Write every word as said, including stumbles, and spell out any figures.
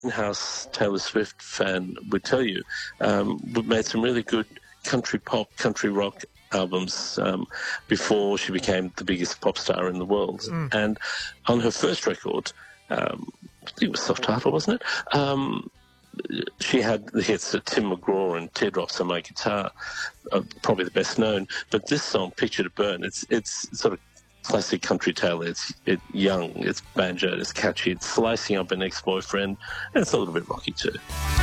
in-house Taylor Swift fan would tell you, um, we made some really good country pop, country rock albums um, before she became the biggest pop star in the world. Mm. And on her first record, um, I think it was Soft Title, wasn't it? Um, she had the hits of Tim McGraw and Teardrops on My Guitar, uh, probably the best known. But this song, Picture to Burn, it's it's sort of classic country Taylor. It's it, young, it's banjo, it's catchy, it's slicing up an ex-boyfriend, and it's a little bit rocky too.